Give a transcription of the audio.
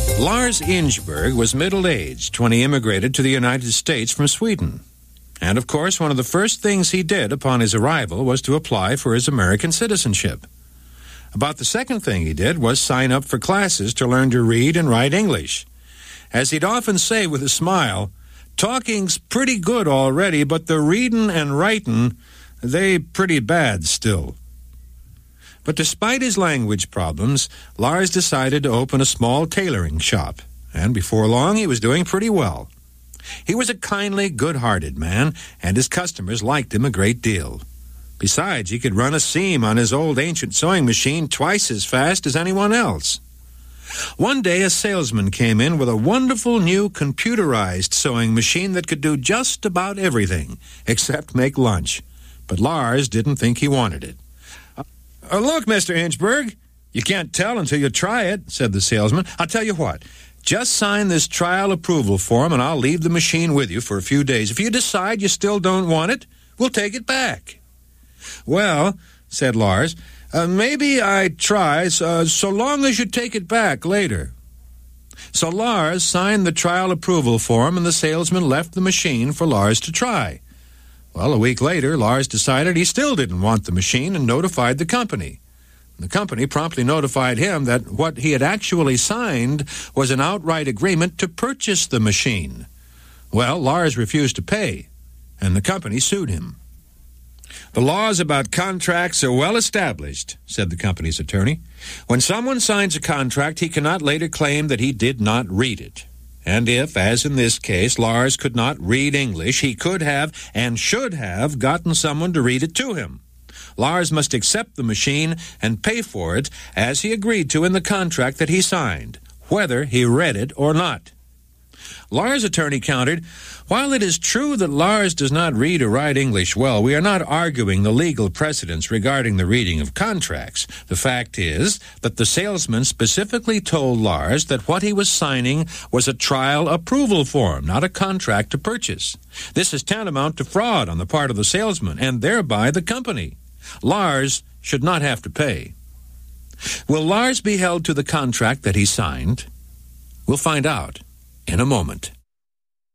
Lars Ingeberg was middle-aged when he immigrated to the United States from Sweden. And, of course, one of the first things he did upon his arrival was to apply for his American citizenship. About the second thing he did was sign up for classes to learn to read and write English. As he'd often say with a smile, talking's pretty good already, but the readin' and writin', they pretty bad still. But despite his language problems, Lars decided to open a small tailoring shop, and before long he was doing pretty well. He was a kindly, good-hearted man, and his customers liked him a great deal. Besides, he could run a seam on his old ancient sewing machine twice as fast as anyone else. One day a salesman came in with a wonderful new computerized sewing machine that could do just about everything, except make lunch. But Lars didn't think he wanted it. Look, Mr. Ingeberg, you can't tell until you try it, said the salesman. I'll tell you what, just sign this trial approval form and I'll leave the machine with you for a few days. If you decide you still don't want it, we'll take it back. Well, said Lars, maybe I'd try, so long as you take it back later. So Lars signed the trial approval form and the salesman left the machine for Lars to try. Well, a week later, Lars decided he still didn't want the machine and notified the company. The company promptly notified him that what he had actually signed was an outright agreement to purchase the machine. Well, Lars refused to pay, and the company sued him. The laws about contracts are well established, said the company's attorney. When someone signs a contract, he cannot later claim that he did not read it. And if, as in this case, Lars could not read English, he could have and should have gotten someone to read it to him. Lars must accept the machine and pay for it as he agreed to in the contract that he signed, whether he read it or not. Lars' attorney countered, while it is true that Lars does not read or write English well, we are not arguing the legal precedents regarding the reading of contracts. The fact is that the salesman specifically told Lars that what he was signing was a trial approval form, not a contract to purchase. This is tantamount to fraud on the part of the salesman and thereby the company. Lars should not have to pay. Will Lars be held to the contract that he signed? We'll find out in a moment.